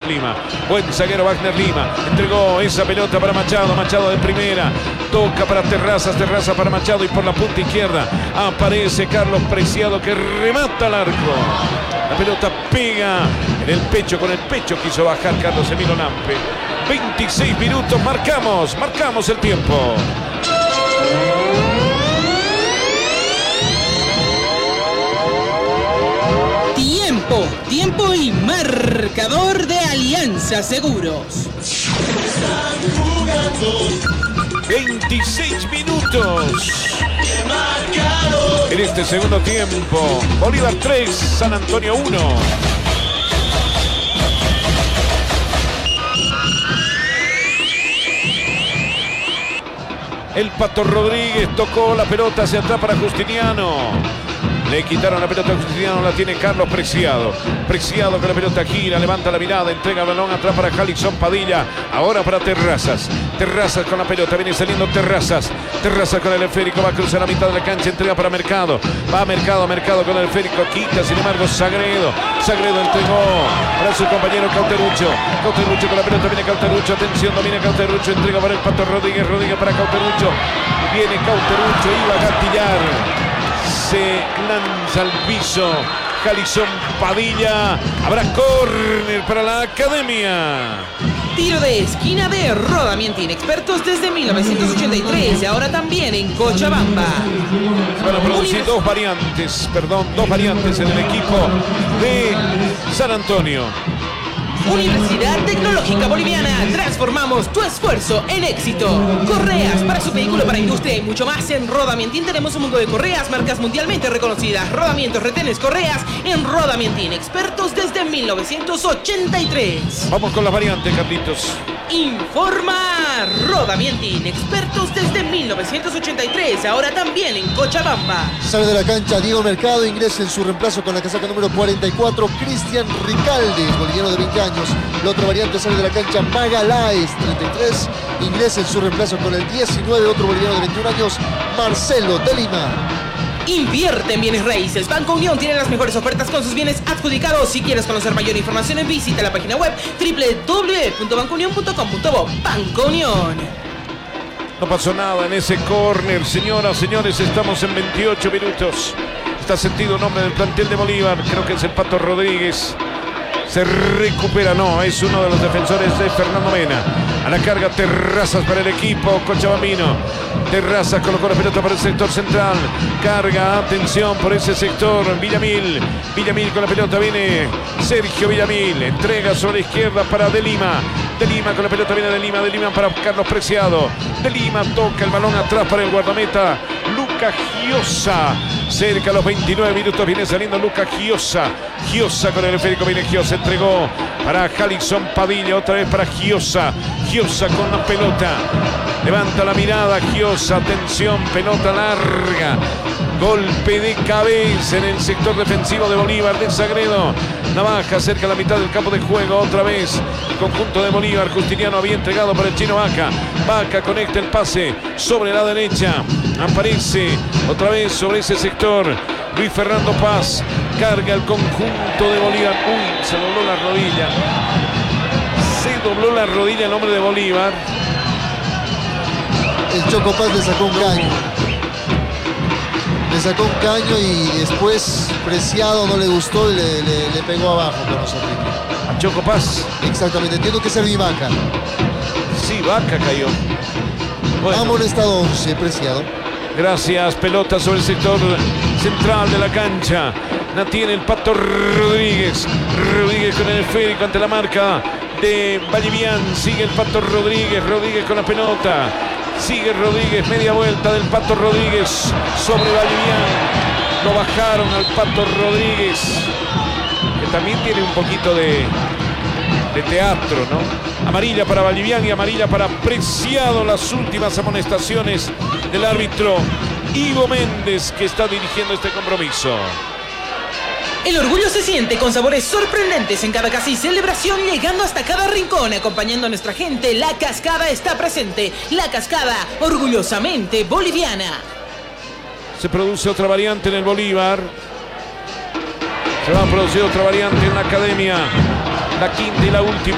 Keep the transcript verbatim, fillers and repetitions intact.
Lima. Buen zaguero Wagner Lima. Entregó esa pelota para Machado. Machado de primera. Toca para Terrazas. Terrazas para Machado. Y por la punta izquierda aparece Carlos Preciado que remata al arco. La pelota pega en el pecho. Con el pecho quiso bajar Carlos Emilio Lampe. veintiséis minutos. Marcamos. Marcamos el tiempo. Tiempo, tiempo y marcador de Alianza Seguros. veintiséis minutos. En este segundo tiempo, Bolívar tres, San Antonio uno. El Pato Rodríguez tocó la pelota hacia atrás para Justiniano. Le quitaron la pelota a Justiniano, la tiene Carlos Preciado. Preciado con la pelota gira, levanta la mirada, entrega el balón atrás para Jalixón Padilla. Ahora para Terrazas. Terrazas con la pelota, viene saliendo Terrazas. Terrazas con el esférico, va a cruzar la mitad de la cancha, entrega para Mercado. Va a Mercado, Mercado con el esférico, quita, sin embargo Sagredo. Sagredo entregó para su compañero Cauterucho. Cauterucho con la pelota, viene Cauterucho, atención, domina Cauterucho, entrega para el Pato Rodríguez. Rodríguez para Cauterucho. Viene Cauterucho, iba a gatillar. Se lanza al piso Jalixón Padilla. Habrá córner para la academia. Tiro de esquina de Rodamientín, expertos desde mil novecientos ochenta y tres y ahora también en Cochabamba. Van a producir dos variantes, perdón, dos variantes en el equipo de San Antonio. Universidad Tecnológica Boliviana, transformamos tu esfuerzo en éxito. Correas para su vehículo, para industria y mucho más. En Rodamientín tenemos un mundo de correas, marcas mundialmente reconocidas. Rodamientos, retenes, correas en Rodamientín, expertos desde mil novecientos ochenta y tres. Vamos con las variantes, Carlitos. Informa Rodamientín, expertos desde mil novecientos ochenta y tres, ahora también en Cochabamba. Sale de la cancha Diego Mercado, ingresa en su reemplazo con la casaca número cuarenta y cuatro, Cristian Ricalde, boliviano de veinte años. La otra variante sale de la cancha Magaláes, treinta y tres, ingresa en su reemplazo con el diecinueve, otro boliviano de veintiún años, Marcelo de Lima. Invierte en bienes raíces. Banco Unión tiene las mejores ofertas con sus bienes adjudicados. Si quieres conocer mayor información, visita la página web doble u doble u doble u punto banco unión punto com punto bo. Banco Unión. No pasó nada en ese córner, señoras, señores, estamos en veintiocho minutos. Está sentido el nombre del plantel de Bolívar, creo que es el Pato Rodríguez. Se recupera, no, es uno de los defensores de Fernando Mena. A la carga Terrazas para el equipo cochabambino. Terrazas colocó la pelota para el sector central. Carga, atención por ese sector. Villamil. Villamil con la pelota, viene Sergio Villamil. Entrega sobre la izquierda para De Lima. De Lima con la pelota, viene De Lima. De Lima para Carlos Preciado. De Lima toca el balón atrás para el guardameta Lucas Giosa. Cerca a los veintinueve minutos viene saliendo Lucas Giosa. Giosa con el esférico, viene Giosa. Entregó para Jalixón Padilla. Otra vez para Giosa. Giosa con la pelota. Levanta la mirada Giosa. Atención, pelota larga. Golpe de cabeza en el sector defensivo de Bolívar de Sagredo. Navaja cerca a la mitad del campo de juego. Otra vez el conjunto de Bolívar. Justiniano había entregado para el chino Vaca. Vaca conecta el pase sobre la derecha. Aparece otra vez sobre ese sector Luis Fernando Paz. Carga el conjunto de Bolívar. Uy, se dobló la rodilla. Se dobló la rodilla el hombre de Bolívar. El Choco Paz le sacó un caño. Le sacó un caño y después Preciado no le gustó y le, le, le pegó abajo con los arriba. A Choco Paz. Exactamente, entiendo que es el Vaca. Sí, Vaca cayó. Bueno. Ha molestado once, Preciado. Gracias, pelota sobre el sector central de la cancha. La tiene el Pato Rodríguez. Rodríguez con el esférico ante la marca de Vallivian. Sigue el Pato Rodríguez. Rodríguez con la pelota. Sigue Rodríguez, media vuelta del Pato Rodríguez sobre Vallivian. Lo bajaron al Pato Rodríguez, que también tiene un poquito de, de teatro, ¿no? Amarilla para Vallivian y amarilla para Preciado. Las últimas amonestaciones del árbitro Ivo Méndez, que está dirigiendo este compromiso. El orgullo se siente con sabores sorprendentes en cada casi celebración, llegando hasta cada rincón, acompañando a nuestra gente. La Cascada está presente. La Cascada, orgullosamente boliviana. Se produce otra variante en el Bolívar. Se va a producir otra variante en la academia. La quinta y la última.